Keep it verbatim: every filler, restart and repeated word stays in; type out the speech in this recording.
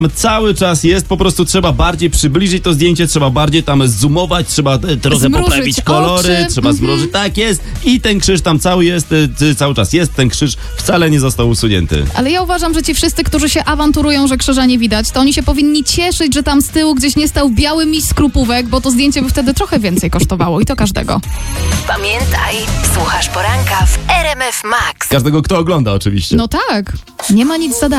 Cały czas jest, po prostu trzeba bardziej przybliżyć to zdjęcie, trzeba bardziej tam zoomować, trzeba e, trochę Zmrużyć poprawić kolory, oczy. trzeba Mhm. zmrużyć, tak jest. I ten krzyż tam cały jest, e, cały czas jest, ten krzyż wcale nie został usunięty. Ale ja uważam, że ci wszyscy, którzy się awanturują, że krzyża nie widać, to oni się powinni cieszyć, że tam z tyłu gdzieś nie stał biały miś skrupówek, bo to zdjęcie by wtedy trochę więcej kosztowało i to każdego. Pamiętaj, słuchasz poranka w R M F Max. Każdego, kto ogląda oczywiście. No tak, nie ma nic za darmo.